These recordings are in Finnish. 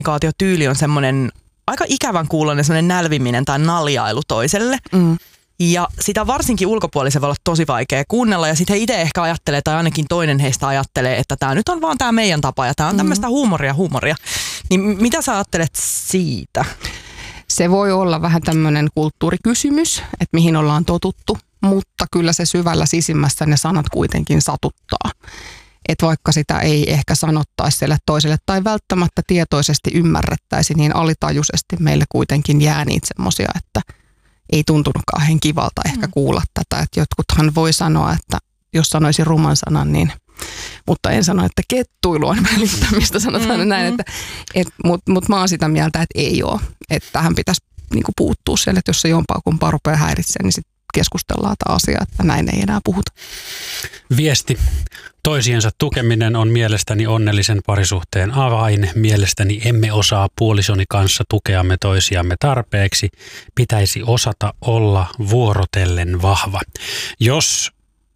kommunikaatiotyyli on semmoinen aika ikävän kuuloinen semmoinen nälviminen tai naljailu toiselle. Ja sitä varsinkin ulkopuolisen voi olla tosi vaikea kuunnella ja sitten he itse ehkä ajattelee tai ainakin toinen heistä ajattelee, että tämä nyt on vaan tämä meidän tapa ja tämä on tämmöistä huumoria. Niin mitä sä ajattelet siitä? Se voi olla vähän tämmöinen kulttuurikysymys, että mihin ollaan totuttu, mutta kyllä se syvällä sisimmässä ne sanat kuitenkin satuttaa. Että vaikka sitä ei ehkä sanottaisi sille toiselle tai välttämättä tietoisesti ymmärrettäisi, niin alitajuisesti meille kuitenkin jää niitä semmoisia, että ei tuntunutkaan hen kivalta ehkä kuulla tätä. Että jotkuthan voi sanoa, että jos sanoisi ruman sanan, niin, mutta en sano, että kettuilu on välittämistä, sanotaan näin. Mutta mä oon sitä mieltä, että ei ole. Että tähän pitäisi niinku puuttua siellä, että jos se jompaa kumpaa rupeaa häiritsemään, niin sitten keskustellaan tämä asia, että näin ei enää puhuta. Viesti. Toisiensa tukeminen on mielestäni onnellisen parisuhteen avain. Mielestäni emme osaa puolisoni kanssa tukeamme toisiamme tarpeeksi. Pitäisi osata olla vuorotellen vahva. Jos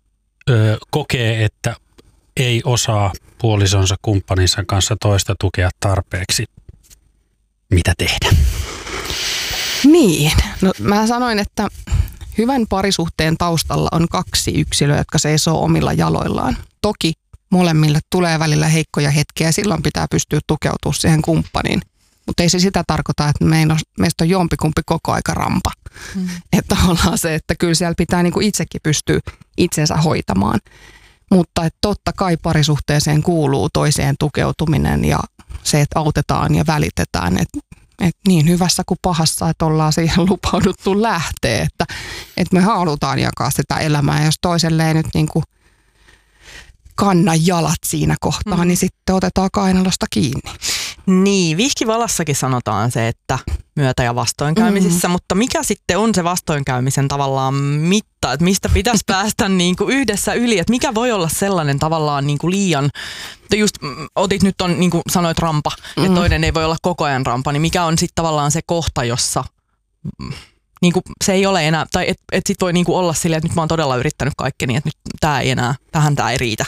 kokee, että ei osaa puolisonsa kumppaninsa kanssa toista tukea tarpeeksi, mitä tehdä? Niin, no mä sanoin, että hyvän parisuhteen taustalla on 2 yksilöä, jotka seisoo omilla jaloillaan. Toki molemmille tulee välillä heikkoja hetkiä ja silloin pitää pystyä tukeutumaan siihen kumppaniin. Mutta ei se sitä tarkoita, että meistä on jompikumpi koko aika rampa. Että ollaan se, että kyllä siellä pitää niinku itsekin pystyä itsensä hoitamaan. Mutta että totta kai parisuhteeseen kuuluu toiseen tukeutuminen ja se, että autetaan ja välitetään. Että niin hyvässä kuin pahassa, että ollaan siihen lupauduttu lähteä, että me halutaan jakaa sitä elämää. Ja jos toiselle ei nyt niin kuin kanna jalat siinä kohtaa, niin sitten otetaan kainalosta kiinni. Niin, vihkivalassakin sanotaan se, että myötä- ja vastoinkäymisissä, mutta mikä sitten on se vastoinkäymisen tavallaan mitta, että mistä pitäisi päästä niin kuin yhdessä yli, että mikä voi olla sellainen tavallaan niin kuin liian, just otit nyt on niin kuin sanoit rampa, että toinen ei voi olla koko ajan rampa, niin mikä on sitten tavallaan se kohta, jossa niin kuin se ei ole enää, tai et sit voi niin kuin olla silleen, että nyt mä oon todella yrittänyt kaikkeni, että nyt tää ei enää, tähän tää ei riitä.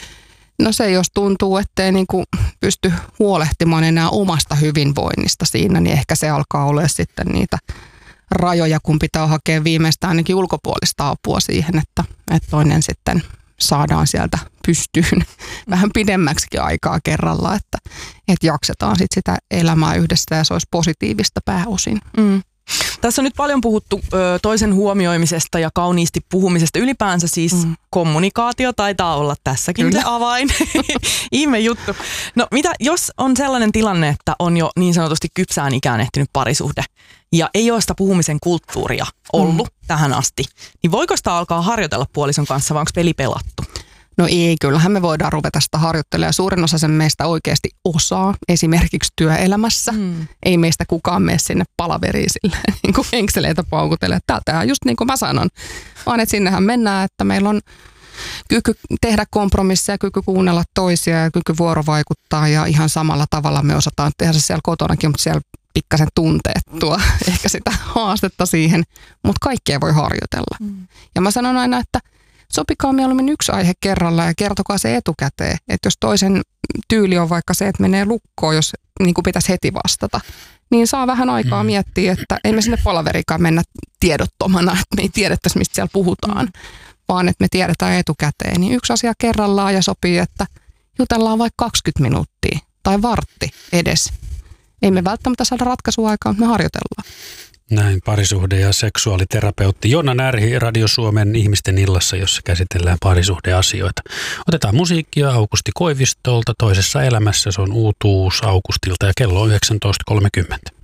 No se, jos tuntuu, ettei niinku pysty huolehtimaan enää omasta hyvinvoinnista siinä, niin ehkä se alkaa olla sitten niitä rajoja, kun pitää hakea viimeistään ainakin ulkopuolista apua siihen, että toinen sitten saadaan sieltä pystyyn vähän pidemmäksikin aikaa kerralla, että jaksetaan sitten sitä elämää yhdessä ja se olisi positiivista pääosin. Tässä on nyt paljon puhuttu toisen huomioimisesta ja kauniisti puhumisesta. Ylipäänsä siis kommunikaatio taitaa olla tässäkin se avain. Ihme juttu. No mitä, jos on sellainen tilanne, että on jo niin sanotusti kypsään ikään ehtinyt parisuhde ja ei ole sitä puhumisen kulttuuria ollut tähän asti, niin voiko sitä alkaa harjoitella puolison kanssa vai onko peli pelattu? No ei, kyllähän me voidaan ruveta sitä harjoittelemaan. Suurin osa sen meistä oikeasti osaa, esimerkiksi työelämässä. Ei meistä kukaan mene sinne palaveriin silleen, niin kuin henkseleitä paukutelee. Täältähän just niin kuin mä sanon, vaan että sinnehän mennään, että meillä on kyky tehdä kompromisseja, kyky kuunnella toisia ja kyky vuorovaikuttaa. Ja ihan samalla tavalla me osataan tehdä se siellä kotonakin, mutta siellä pikkasen tunteet tuo ehkä sitä haastetta siihen. Mutta kaikkea voi harjoitella. Ja mä sanon aina, että sopikaa mieluummin yksi aihe kerralla ja kertokaa se etukäteen. Että jos toisen tyyli on vaikka se, että menee lukkoon, jos niin kuin pitäisi heti vastata, niin saa vähän aikaa miettiä, että ei me sinne palaverikaan mennä tiedottomana, että me ei tiedettäisi, mistä siellä puhutaan, vaan että me tiedetään etukäteen. Niin yksi asia kerrallaan ja sopii, että jutellaan vaikka 20 minuuttia tai vartti edes. Ei me välttämättä saada ratkaisuaikaa, mutta me harjoitellaan. Näin parisuhde- ja seksuaaliterapeutti Jonna Närhi Radio Suomen Ihmisten illassa, jossa käsitellään parisuhdeasioita. Otetaan musiikkia Aukusti Koivistolta. Toisessa elämässä se on uutuus Augustilta ja kello on 19.30.